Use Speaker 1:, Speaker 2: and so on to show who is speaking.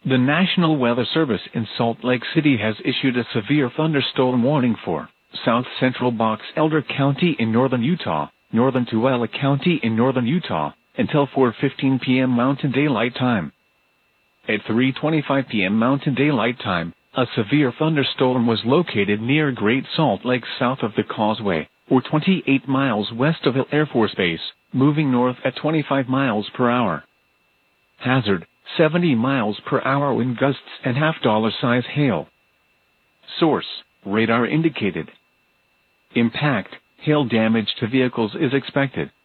Speaker 1: The National Weather Service in Salt Lake City has issued a severe thunderstorm warning for south central Box Elder County in northern Utah, northern Tooele County in northern Utah, until 4:15 p.m. Mountain Daylight Time. At 3:25 p.m. Mountain Daylight Time, a severe thunderstorm was located near Great Salt Lake south of the Causeway, or 28 miles west of Hill Air Force Base, moving north at 25 miles per hour. Hazard, 70 miles per hour wind gusts and $half size hail. Source, radar indicated. Impact, hail damage to vehicles is expected.